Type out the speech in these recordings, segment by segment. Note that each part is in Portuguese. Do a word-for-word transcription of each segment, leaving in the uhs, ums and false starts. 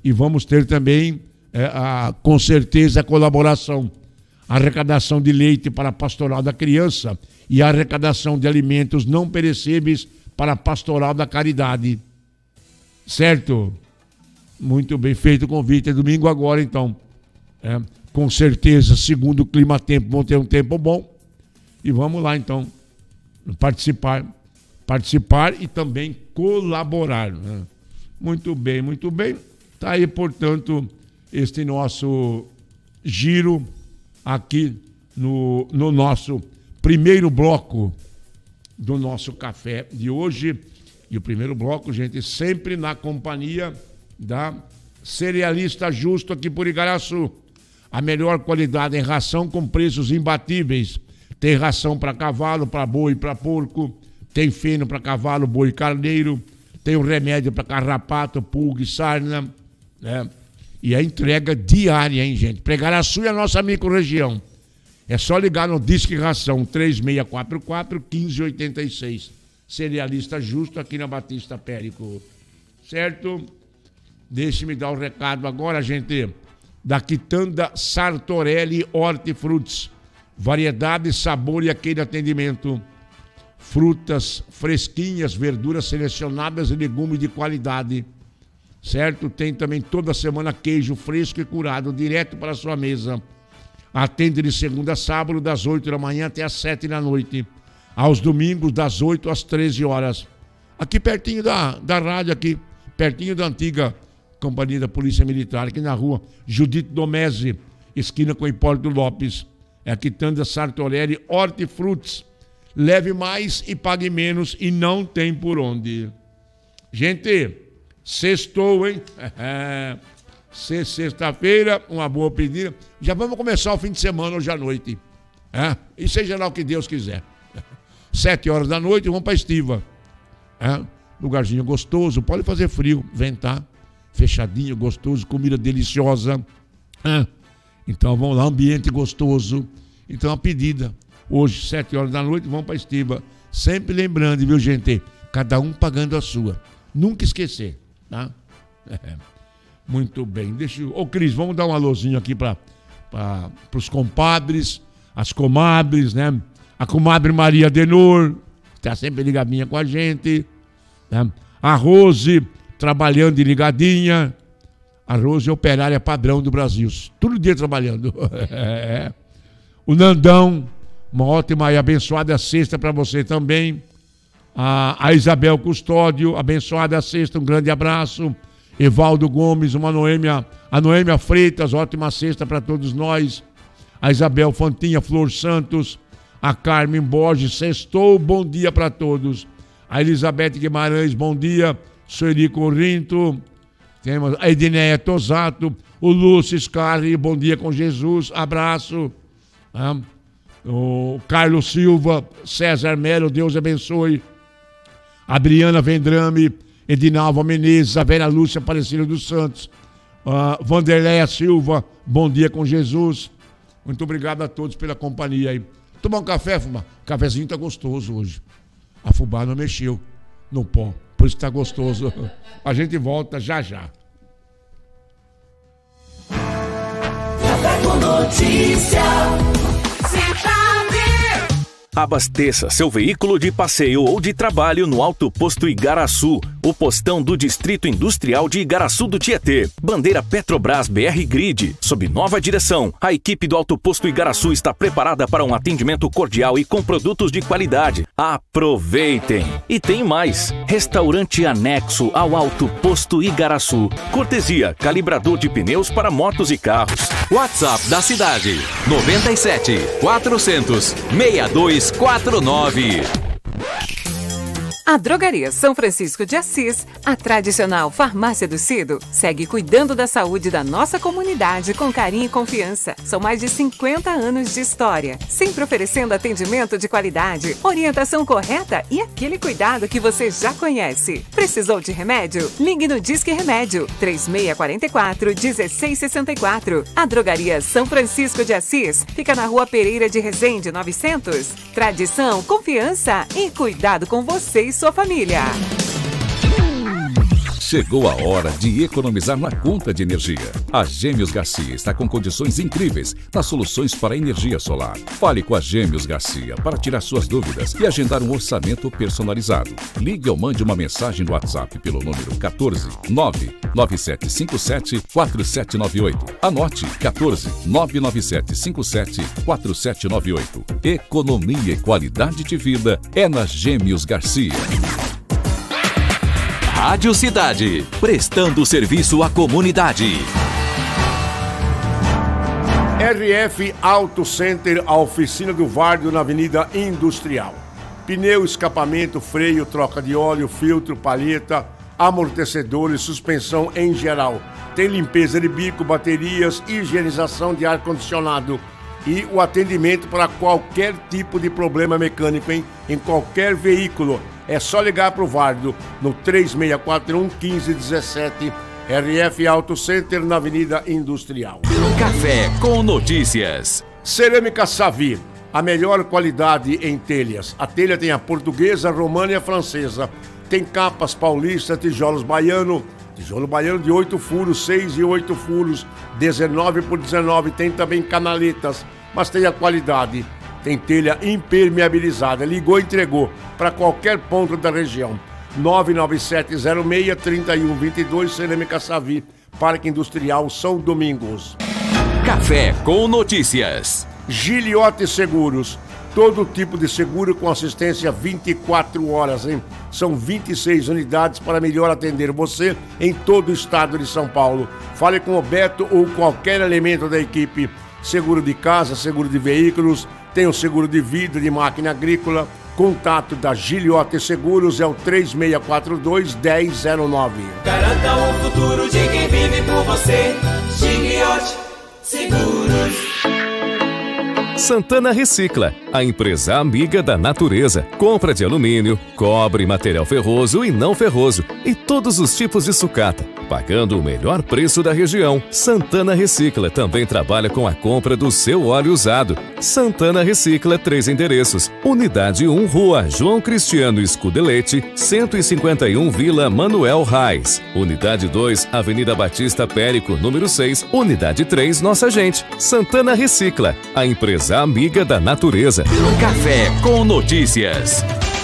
e vamos ter também, é, a, com certeza, a colaboração, a arrecadação de leite para a Pastoral da Criança e a arrecadação de alimentos não perecíveis para a Pastoral da Caridade. Certo? Muito bem feito o convite. É domingo agora, então. É, com certeza, segundo o clima-tempo, vão ter um tempo bom. E vamos lá, então, participar. Participar e também colaborar. Né? Muito bem, muito bem. Está aí, portanto, este nosso giro aqui no, no nosso primeiro bloco do nosso café de hoje. E o primeiro bloco, gente, sempre na companhia da Cerealista Justo aqui por Igaraçu. A melhor qualidade em ração com preços imbatíveis. Tem ração para cavalo, para boi, para porco. Tem feno para cavalo, boi e carneiro. Tem o remédio para carrapato, pulga e sarna. Né? E a entrega diária, hein, gente? Para Igaraçu e a nossa microrregião. É só ligar no Disque Ração três seis quatro quatro, um cinco oito seis. Cerealista Justo aqui na Batista Périco. Certo? Deixe-me dar o recado agora, gente. Da Quitanda Sartorelli Hortifrutis. Variedade, sabor e aquele atendimento. Frutas fresquinhas, verduras selecionadas e legumes de qualidade. Certo? Tem também toda semana queijo fresco e curado direto para a sua mesa. Atende de segunda a sábado, das oito da manhã até as sete da noite. Aos domingos, das oito às treze horas. Aqui pertinho da, da rádio, aqui, pertinho da antiga Companhia da Polícia Militar, aqui na rua Judite Domese, esquina com Hipólito Lopes. É a Quitanda Sartorelli Hortifrutis. Leve mais e pague menos e não tem por onde. Gente, sextou, hein? Sexta-feira, uma boa pedida. Já vamos começar o fim de semana hoje à noite. É? E seja lá o que Deus quiser. Sete horas da noite, vamos para Estiva. É? Lugarzinho gostoso, pode fazer frio, ventar. Fechadinho, gostoso, comida deliciosa. É? Então vamos lá, ambiente gostoso. Então a pedida. Hoje, sete horas da noite, vamos para Estiva. Sempre lembrando, viu, gente? Cada um pagando a sua. Nunca esquecer. Tá? É. Muito bem. Deixa eu... Ô, Cris, vamos dar um alôzinho aqui para os compadres, as comadres, né? A comadre Maria Denor, que está sempre ligadinha com a gente. Né? A Rose, trabalhando e ligadinha. A Rose é operária padrão do Brasil. Todo dia trabalhando. É. O Nandão, uma ótima e abençoada sexta para você também. A, a Isabel Custódio, abençoada sexta, um grande abraço. Evaldo Gomes, uma Noêmia, a Noêmia Freitas, ótima sexta para todos nós. A Isabel Fantinha, Flor Santos, a Carmen Borges, sextou, bom dia para todos. A Elizabeth Guimarães, bom dia. Sueli Corinto, temos a Edneia Tosato, o Lúcio Scarri, bom dia com Jesus, abraço. Ah, o Carlos Silva, César Melo, Deus abençoe. Adriana Vendrame, Edinalva Menezes, a Vera Lúcia Aparecida dos Santos, uh, Vanderleia Silva, bom dia com Jesus. Muito obrigado a todos pela companhia aí. Tomar um café, Fubá? O cafezinho tá gostoso hoje. A Fubá não mexeu no pó, por isso tá gostoso. A gente volta já já. Café com notícia. Abasteça seu veículo de passeio ou de trabalho no Alto Posto Igaraçu, o postão do Distrito Industrial de Igaraçu do Tietê. Bandeira Petrobras B R Grid. Sob nova direção, a equipe do Alto Posto Igaraçu está preparada para um atendimento cordial e com produtos de qualidade. Aproveitem! E tem mais. Restaurante anexo ao Alto Posto Igaraçu. Cortesia, calibrador de pneus para motos e carros. WhatsApp da cidade, noventa e sete, quatrocentos, sessenta e dois quarenta e nove. A Drogaria São Francisco de Assis, a tradicional farmácia do Cido, segue cuidando da saúde da nossa comunidade com carinho e confiança. São mais de cinquenta anos de história, sempre oferecendo atendimento de qualidade, orientação correta e aquele cuidado que você já conhece. Precisou de remédio? Ligue no Disque Remédio, três seis quatro quatro, um seis seis quatro. A Drogaria São Francisco de Assis fica na Rua Pereira de Resende, novecentos. Tradição, confiança e cuidado com você e sua família. Chegou a hora de economizar na conta de energia. A Gêmeos Garcia está com condições incríveis nas soluções para energia solar. Fale com a Gêmeos Garcia para tirar suas dúvidas e agendar um orçamento personalizado. Ligue ou mande uma mensagem no WhatsApp pelo número quatorze nove nove sete cinco sete quatro sete nove oito. Anote quatorze nove nove sete cinco sete quatro sete nove oito. Economia e qualidade de vida é na Gêmeos Garcia. Rádio Cidade, prestando serviço à comunidade. R F Auto Center, a oficina do Vardo na Avenida Industrial. Pneu, escapamento, freio, troca de óleo, filtro, palheta, amortecedores, suspensão em geral. Tem limpeza de bico, baterias, higienização de ar-condicionado e o atendimento para qualquer tipo de problema mecânico em, em qualquer veículo. É só ligar para o Vardo no três seis quatro um, um cinco um sete. R F Auto Center na Avenida Industrial. Café com notícias. Cerâmica Savi, a melhor qualidade em telhas. A telha tem a portuguesa, a romana e a francesa. Tem capas paulista, tijolos baiano, tijolo baiano de oito furos, seis e oito furos, dezenove por dezenove. Tem também canaletas, mas tem a qualidade. Tem telha impermeabilizada. Ligou e entregou para qualquer ponto da região. nove nove sete zero seis três um dois dois, Cerâmica Savi, Parque Industrial São Domingos. Café com notícias. Giliote Seguros. Todo tipo de seguro com assistência vinte e quatro horas, hein? São vinte e seis unidades para melhor atender você em todo o estado de São Paulo. Fale com o Beto ou qualquer elemento da equipe. Seguro de casa, seguro de veículos, tem o seguro de vida, de máquina agrícola. Contato da Giliote Seguros é o três seis quatro dois, um zero zero nove. Garanta o futuro de quem vive por você. Giliote Seguros. Santana Recicla, a empresa amiga da natureza. Compra de alumínio, cobre, material ferroso e não ferroso e todos os tipos de sucata, pagando o melhor preço da região. Santana Recicla também trabalha com a compra do seu óleo usado. Santana Recicla, três endereços. Unidade um, Rua João Cristiano Scudelete, cento e cinquenta e um, Vila Manuel Reis. Unidade dois, Avenida Batista Périco, número seis. Unidade três, Nossa Gente. Santana Recicla, a empresa amiga da natureza. Café com notícias.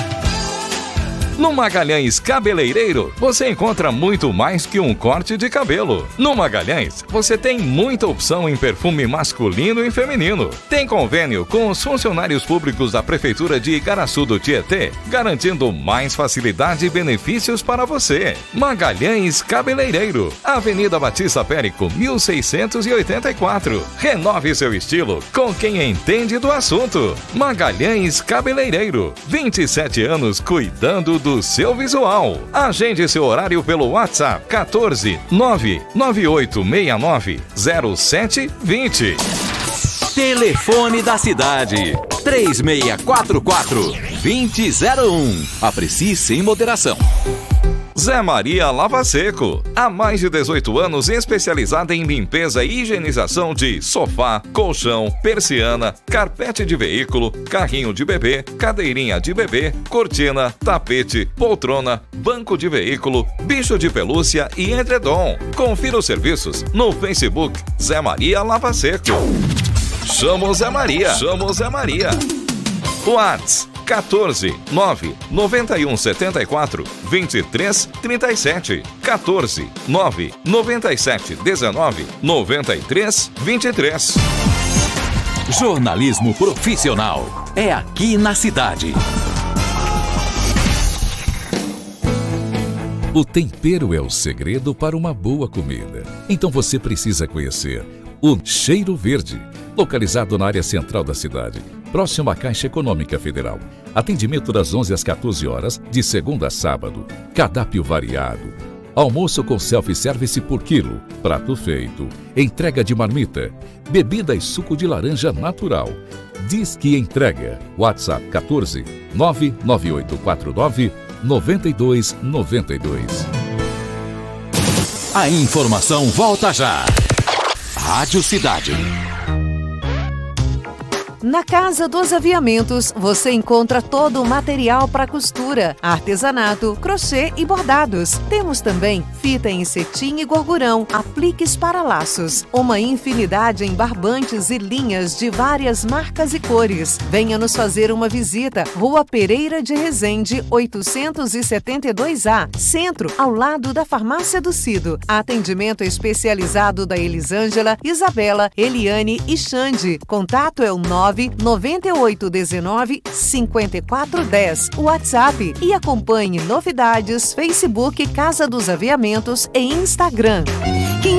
No Magalhães Cabeleireiro, você encontra muito mais que um corte de cabelo. No Magalhães, você tem muita opção em perfume masculino e feminino. Tem convênio com os funcionários públicos da Prefeitura de Igaraçu do Tietê, garantindo mais facilidade e benefícios para você. Magalhães Cabeleireiro, Avenida Batista Périco, mil seiscentos e oitenta e quatro. Renove seu estilo com quem entende do assunto. Magalhães Cabeleireiro, vinte e sete anos cuidando do do seu visual. Agende seu horário pelo WhatsApp quatorze nove nove oito seis nove zero sete dois zero. Telefone da cidade três seis quatro quatro, dois zero zero um. Aprecie sem moderação. Zé Maria Lava Seco, há mais de dezoito anos especializada em limpeza e higienização de sofá, colchão, persiana, carpete de veículo, carrinho de bebê, cadeirinha de bebê, cortina, tapete, poltrona, banco de veículo, bicho de pelúcia e edredom. Confira os serviços no Facebook Zé Maria Lava Seco. Chama o Zé Maria. Chama o Zé Maria. WhatsApp quatorze nove nove um sete quatro dois três três sete. quatorze nove nove sete um nove nove três dois três. Jornalismo profissional é aqui na cidade. O tempero é o segredo para uma boa comida. Então você precisa conhecer o Cheiro Verde, localizado na área central da cidade, próximo à Caixa Econômica Federal. Atendimento das onze às quatorze horas, de segunda a sábado. Cardápio variado. Almoço com self-service por quilo. Prato feito. Entrega de marmita. Bebida e suco de laranja natural. Diz que entrega. WhatsApp quatorze nove nove oito quatro nove nove dois nove dois. A informação volta já. Rádio Cidade. Na Casa dos Aviamentos, você encontra todo o material para costura, artesanato, crochê e bordados. Temos também fita em cetim e gorgurão, apliques para laços, uma infinidade em barbantes e linhas de várias marcas e cores. Venha nos fazer uma visita. Rua Pereira de Resende, oitocentos e setenta e dois A, Centro, ao lado da Farmácia do Cido. Atendimento especializado da Elisângela, Isabela, Eliane e Xande. Contato é o nove nove oito um nove cinco quatro um zero. WhatsApp e acompanhe novidades Facebook Casa dos Aviamentos e Instagram. Quem